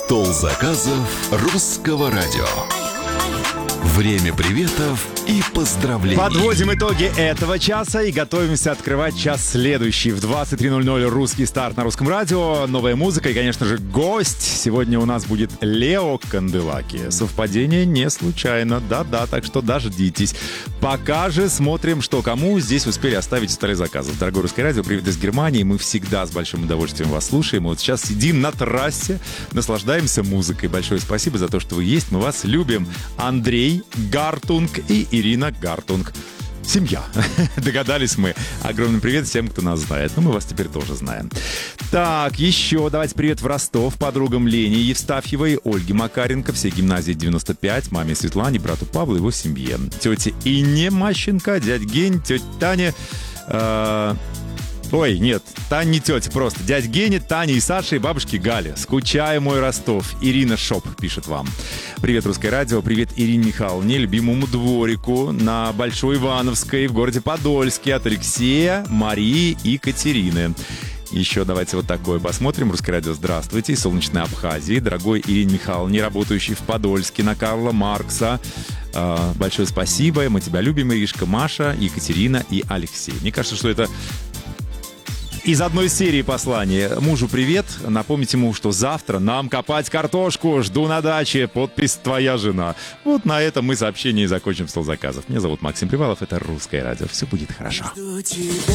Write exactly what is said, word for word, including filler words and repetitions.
Стол заказов русского радио. Время приветов и поздравлений. Подводим итоги этого часа и готовимся открывать час следующий. В двадцать три ноль ноль русский старт на русском радио. Новая музыка и, конечно же, гость. Сегодня у нас будет Лео Канделаки. Совпадение не случайно. Да-да, так что дождитесь. Пока же смотрим, что кому здесь успели оставить в столе заказов. Дорогое русское радио, привет из Германии. Мы всегда с большим удовольствием вас слушаем. Вот сейчас сидим на трассе, наслаждаемся музыкой. Большое спасибо за то, что вы есть. Мы вас любим. Андрей Гартунг и Ирина Гартунг. Семья. Догадались мы. Огромный привет всем, кто нас знает. Ну, мы вас теперь тоже знаем. Так, еще давайте привет в Ростов подругам Лене Евстафьевой, Ольге Макаренко, всей гимназии девяносто пять, маме Светлане, брату Павлу и его семье. Тете Инне Мащенко, дядь Гень, тете Тане... Э- Ой, нет, Таня не тетя, просто дядь Геня, Таня и Саша и бабушки Галя. Скучаю, мой Ростов. Ирина Шоп пишет вам. Привет, русское радио. Привет Ирине Михайловне, любимому дворику на Большой Ивановской в городе Подольске от Алексея, Марии и Катерины. Еще давайте вот такое посмотрим. Русское радио, здравствуйте. Из солнечной Абхазии. Дорогой Ирине Михайловне, работающей в Подольске на Карла Маркса. Э, большое спасибо. Мы тебя любим, Иришка, Маша, Екатерина и Алексей. Мне кажется, что это... из одной серии послания. Мужу привет. Напомните ему, что завтра нам копать картошку. Жду на даче. Подпись «Твоя жена». Вот на этом мы сообщение и закончим стол заказов. Меня зовут Максим Привалов. Это русское радио. Все будет хорошо.